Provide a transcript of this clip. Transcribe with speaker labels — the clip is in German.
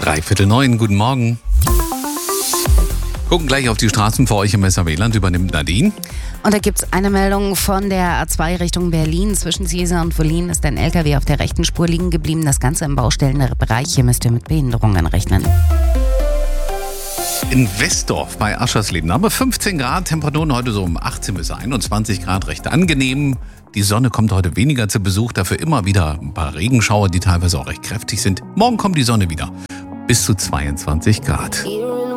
Speaker 1: 8:45, guten Morgen. Gucken gleich auf die Straßen für euch im Weserwehland, übernimmt Nadine.
Speaker 2: Und da gibt es eine Meldung von der A2 Richtung Berlin. Zwischen Seesa und Wollin ist ein LKW auf der rechten Spur liegen geblieben. Das Ganze im Baustellenbereich. Hier müsst ihr mit Behinderungen rechnen.
Speaker 1: In Westdorf bei Aschersleben haben wir 15 Grad, Temperaturen heute so um 18 bis 21 Grad, recht angenehm. Die Sonne kommt heute weniger zu Besuch, dafür immer wieder ein paar Regenschauer, die teilweise auch recht kräftig sind. Morgen kommt die Sonne wieder, bis zu 22 Grad.